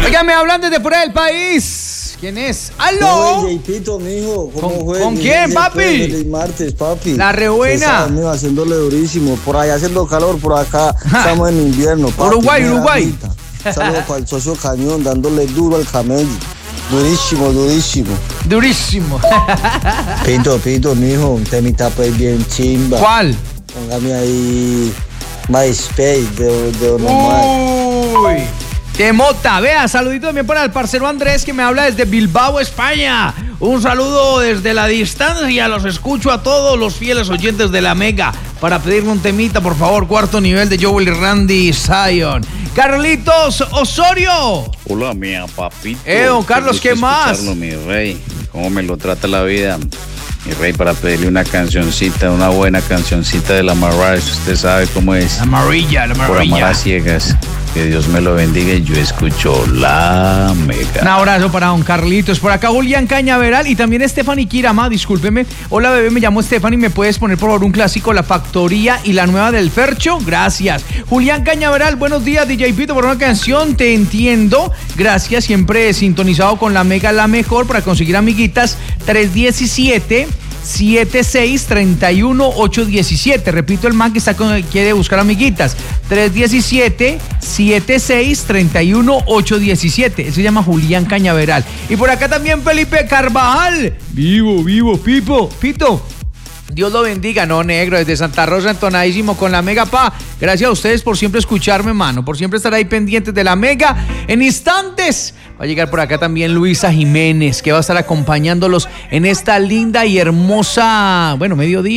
Oigan, me hablan desde fuera del país. ¿Quién es? ¡Aló! Oye, Pito, mijo, ¿cómo fue? ¿Con quién, papi? Feliz martes, papi. La re buena. Mijo, haciéndole durísimo. Por allá haciendo calor, por acá estamos en invierno, papi. Uruguay. Saludos para el socio Cañón, dándole duro al camello. Durísimo. Pito, mijo, un temita pues bien chimba. ¿Cuál? Póngame ahí MySpace de Uy, Temota, vea, saludito también para el parcero Andrés que me habla desde Bilbao, España. Un saludo desde la distancia, los escucho a todos los fieles oyentes de la Mega para pedirme un temita, por favor, cuarto nivel de Joel y Randy Zion. Carlitos Osorio. Hola, mía, papito. Don Carlos, ¿qué más? Mi rey, ¿cómo me lo trata la vida? Mi rey, para pedirle una cancioncita, una buena cancioncita de la Mariah, usted sabe cómo es. La Amarilla. Por amar a ciegas. Que Dios me lo bendiga y yo escucho la Mega. Un abrazo para don Carlitos. Por acá Julián Cañaveral y también Stephanie Kirama, discúlpeme. Hola, bebé, me llamo Stephanie. ¿Me puedes poner por favor un clásico, La Factoría y la nueva del Fercho? Gracias. Julián Cañaveral, buenos días, DJ Pito, por una canción. Te entiendo. Gracias, siempre sintonizado con la Mega, la mejor para conseguir amiguitas. 317-7631-817. Repito, el man que quiere buscar amiguitas. 317-7631-817. Él se llama Julián Cañaveral. Y por acá también Felipe Carvajal. Vivo, Pito. Dios lo bendiga, no, negro, desde Santa Rosa, entonadísimo con la Mega, pa. Gracias a ustedes por siempre escucharme, mano, por siempre estar ahí pendientes de la Mega. En instantes va a llegar por acá también Luisa Jiménez, que va a estar acompañándolos en esta linda y hermosa, mediodía.